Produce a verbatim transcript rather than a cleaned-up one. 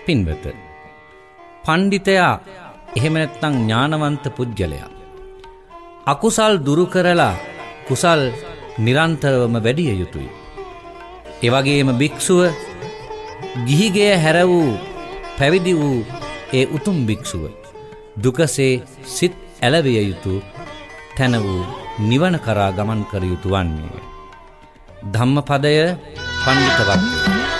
පින්වත, පණ්ඩිතයා එහෙම නැත්නම් ඥානවන්ත පුජ්‍යලයා අකුසල් දුරු කරලා කුසල් නිරන්තරවම වැඩිය යුතුයි. ඒ වගේම භික්ෂුව ගිහිගෙය හැර වූ පැවිදි වූ ඒ උතුම් භික්ෂුව දුකසේ සිත් ඇලවිය යුතු තැන වූ නිවන කරා ගමන් කර යුතු වන්නේ. ධම්මපදය පණ්ඩිත වක්කය.